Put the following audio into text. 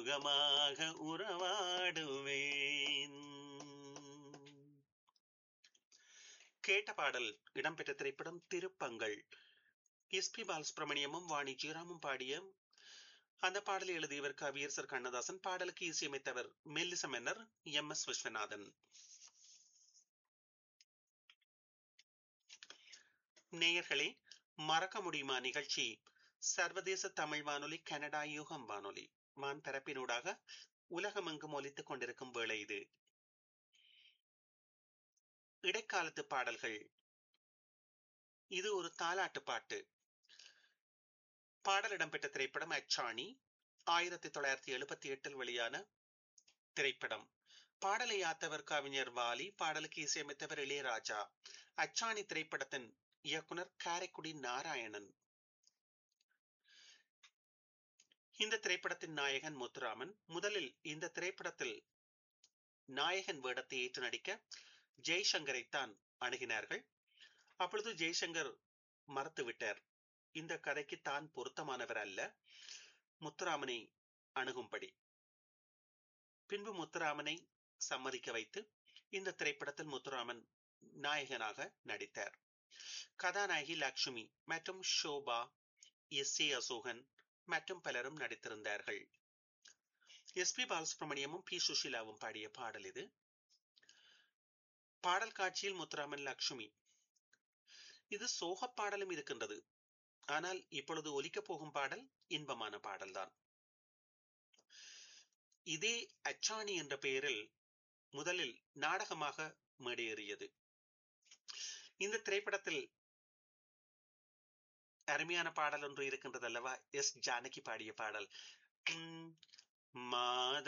சுகமாக உறவாடுவேன். கேட்ட பாடல் இடம்பெற்ற திரைப்படம் திருப்பங்கள். எஸ்.பி. பாலசுப்ரமணியமும் வாணி ஜெயராமும் பாடிய அந்த பாடலை எழுதியவர் கவியரசர் கண்ணதாசன். பாடலுக்கு இசையமைத்தவர் மெல்லிச மன்னர் எம்.எஸ். விஸ்வநாதன். நேயர்களே, மறக்க முடியுமா நிகழ்ச்சி சர்வதேச தமிழ் வானொலி, கனடா யுகம் வானொலி வான்பரப்பினூடாக உலகமெங்கும் ஒலித்துக் கொண்டிருக்கும் வேளை இது. இடைக்காலத்து பாடல்கள். இது ஒரு தாலாட்டு பாட்டு. பாடல் இடம்பெற்ற திரைப்படம் அச்சாணி. 1978 வெளியான திரைப்படம். பாடலை யாத்தவர் கவிஞர் வாலி, பாடலுக்கு இசையமைத்தவர் இளையராஜா. அச்சாணி திரைப்படத்தின் இயக்குனர் காரைக்குடி நாராயணன். இந்த திரைப்படத்தின் நாயகன் முத்துராமன். முதலில் இந்த திரைப்படத்தில் நாயகன் வேடத்தை ஏற்று நடிக்க ஜெய்சங்கரைத்தான் அணுகினார்கள். அப்பொழுது ஜெய்சங்கர் மறுத்துவிட்டார். இந்த கதைக்கு தான் பொருத்தமானவர் அல்ல, முத்துராமனை அணுகும்படி. பின்பு முத்துராமனை சம்மதிக்க வைத்து இந்த திரைப்படத்தில் முத்துராமன் நாயகனாக நடித்தார். கதாநாயகி லக்ஷ்மி மற்றும் ஷோபா, எஸ்.ஏ. அசோகன் மற்றும் பலரும் நடித்திருந்தார்கள். எஸ்.பி. பாலசுப்ரமணியமும் பி. சுஷீலாவும் பாடிய பாடல் இது. பாடல் காட்சியில் முத்துராமன், லக்ஷ்மி. இது சோக பாடலும் இருக்கின்றது. ஆனால் இப்பொழுது ஒலிக்கப் போகும் பாடல் இன்பமான பாடல்தான். இதே அச்சாணி என்ற பெயரில் முதலில் நாடகமாக மேடையேறியது. இந்த திரைப்படத்தில் அருமையான பாடல் ஒன்று இருக்கின்றது அல்லவா, எஸ். ஜானகி பாடிய பாடல். மாலை